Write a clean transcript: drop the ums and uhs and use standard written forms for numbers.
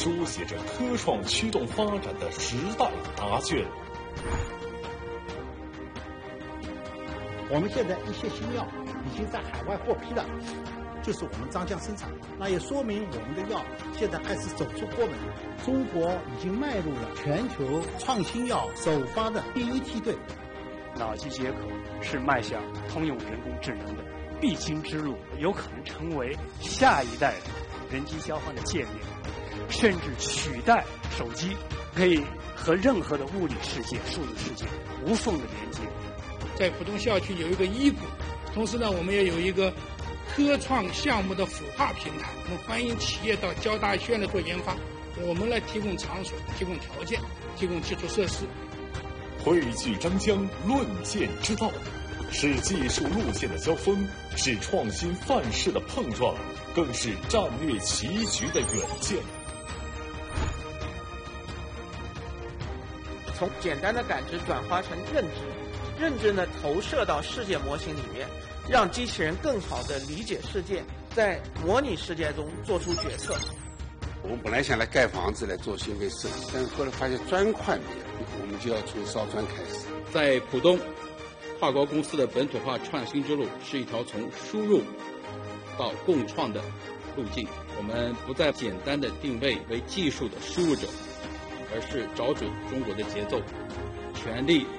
书写着科创驱动发展的时代答卷。 我们现在一些新药已经在海外获批了，就是我们张江生产，那也说明我们的药现在开始走出国门，中国已经迈入了全球创新药首发的第一梯队。 脑机接口是迈向通用人工智能的必经之路，有可能成为下一代人机交换的界面，甚至取代手机，可以和任何的物理世界、数字世界无缝的连接。 在浦东校区有一个医股，同时呢，我们也有一个科创项目的孵化平台，我们欢迎企业到交大医院来做研发，我们来提供场所、提供条件、提供基础设施。 汇聚张江，论剑之道，是技术路线的交锋，是创新范式的碰撞，更是战略棋局的远见。 从简单的感知转化成认知，认知呢投射到世界模型里面，让机器人更好地理解世界，在模拟世界中做出决策。 我们本来想来盖房子来做新卫生，但是后来发现砖块没有，我们就要从烧砖开始。 在浦东，跨国公司的本土化创新之路是一条从输入到共创的路径。我们不再简单的定位为技术的输入者，而是找准中国的节奏，全力